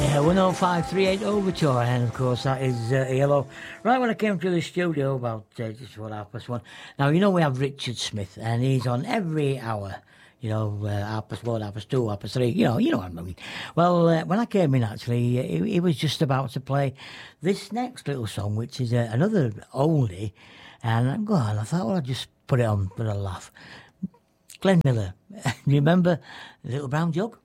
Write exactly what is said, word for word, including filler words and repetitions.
Yeah, one oh five three eight Overture, and of course that is uh, Yellow. Right when I came to the studio, about uh, just what half past one. Now, you know we have Richard Smith, and he's on every hour. You know, uh, half past one, half past two, half past three. You know, you know what I mean. Well, uh, when I came in, actually, uh, he, he was just about to play this next little song, which is uh, another oldie. And I'm going. I thought, well, I'd just put it on for a laugh. Glenn Miller, do you remember Little Brown Jug?